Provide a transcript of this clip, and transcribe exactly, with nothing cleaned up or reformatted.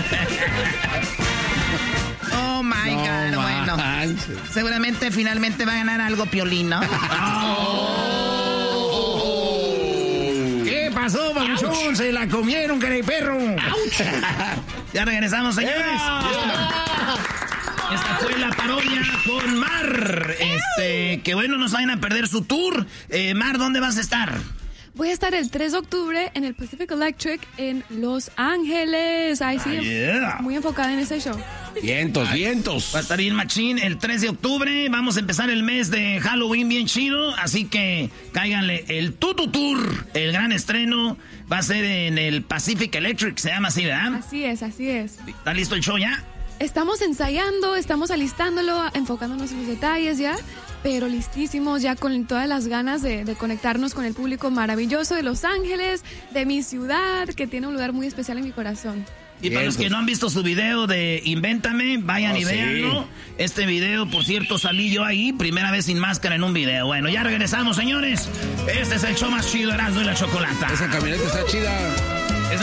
Oh my no, God, bueno. Manches. Seguramente finalmente va a ganar algo Piolín, ¿no? Oh. ¿Qué pasó, babuchón? Se la comieron, caray perro. Ya regresamos, señores. Yeah. Esta fue la parodia con Mar. Este, que bueno, no se vayan a perder su tour. Eh, Mar, ¿dónde vas a estar? Voy a estar el tres de octubre en el Pacific Electric en Los Ángeles. Ay, sí, ah, yeah. Muy enfocada en ese show. Vientos, vientos. Va a estar bien machín el tres de octubre. Vamos a empezar el mes de Halloween bien chido. Así que cáiganle el Tutu Tour. El gran estreno va a ser en el Pacific Electric. Se llama así, ¿verdad? Así es, así es. ¿Está listo el show ya? Estamos ensayando, estamos alistándolo, enfocándonos en los detalles ya. Pero listísimos ya con todas las ganas de, de conectarnos con el público maravilloso de Los Ángeles, de mi ciudad, que tiene un lugar muy especial en mi corazón. Y para los que no han visto su video de Invéntame, vayan oh, y véanlo. Sí. Este video, por cierto, salí yo ahí, primera vez sin máscara en un video. Bueno, ya regresamos, señores. Este es el show más chido, Erasmo y la Chocolata. Esa camioneta está chida.